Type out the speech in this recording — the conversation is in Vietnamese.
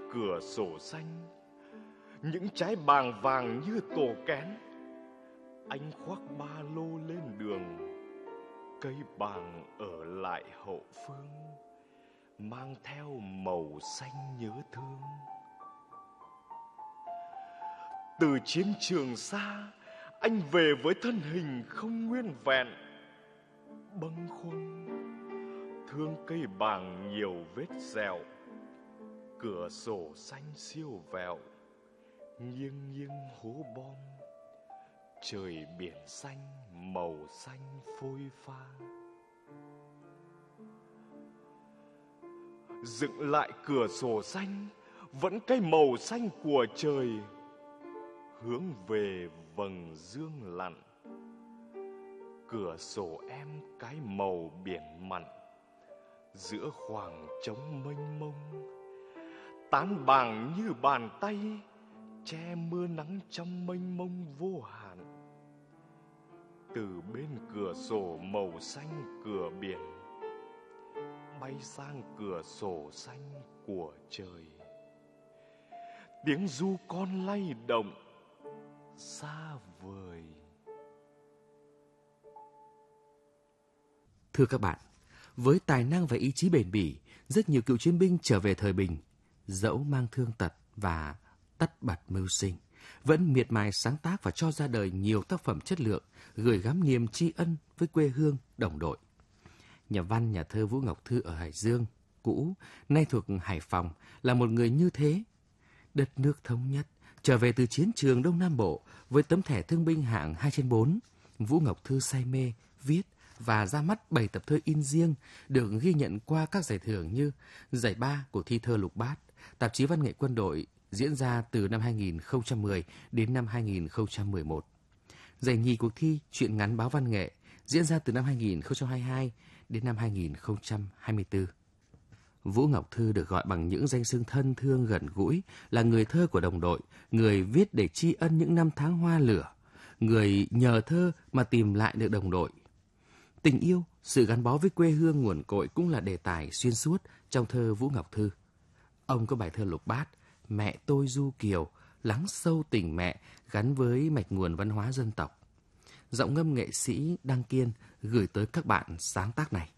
cửa sổ xanh, những trái bàng vàng như tổ kén. Anh khoác ba lô lên đường, cây bàng ở lại hậu phương, mang theo màu xanh nhớ thương. Từ chiến trường xa, anh về với thân hình không nguyên vẹn, bâng khuâng, thương cây bàng nhiều vết dẹo. Cửa sổ xanh siêu vẹo, nghiêng nghiêng hố bom, trời biển xanh màu xanh phôi pha. Dựng lại cửa sổ xanh, vẫn cái màu xanh của trời, hướng về vầng dương lặn. Cửa sổ em cái màu biển mặn, giữa khoảng trống mênh mông, tán bàng như bàn tay, che mưa nắng trong mênh mông vô hạn. Từ bên cửa sổ màu xanh cửa biển, bay sang cửa sổ xanh của trời. Tiếng ru con lay động xa vời. Thưa các bạn, với tài năng và ý chí bền bỉ, rất nhiều cựu chiến binh trở về thời bình, dẫu mang thương tật và tất bật mưu sinh, vẫn miệt mài sáng tác và cho ra đời nhiều tác phẩm chất lượng, gửi gắm niềm tri ân với quê hương, đồng đội. Nhà văn, nhà thơ Vũ Ngọc Thư ở Hải Dương, cũ, nay thuộc Hải Phòng, là một người như thế. Đất nước thống nhất, trở về từ chiến trường Đông Nam Bộ với tấm thẻ thương binh hạng 2/4, Vũ Ngọc Thư say mê, viết và ra mắt 7 tập thơ in riêng, được ghi nhận qua các giải thưởng như Giải ba của Thi thơ Lục Bát, Tạp chí Văn nghệ Quân đội diễn ra từ năm 2010 đến năm 2011. Giải nhì cuộc thi truyện ngắn báo văn nghệ diễn ra từ năm 2022 đến năm 2024. Vũ Ngọc Thư được gọi bằng những danh xưng thân thương gần gũi là người thơ của đồng đội, người viết để tri ân những năm tháng hoa lửa, người nhờ thơ mà tìm lại được đồng đội. Tình yêu, sự gắn bó với quê hương nguồn cội cũng là đề tài xuyên suốt trong thơ Vũ Ngọc Thư. Ông có bài thơ Lục Bát, Mẹ tôi du kiều, lắng sâu tình mẹ gắn với mạch nguồn văn hóa dân tộc. Giọng ngâm nghệ sĩ Đăng Kiên gửi tới các bạn sáng tác này.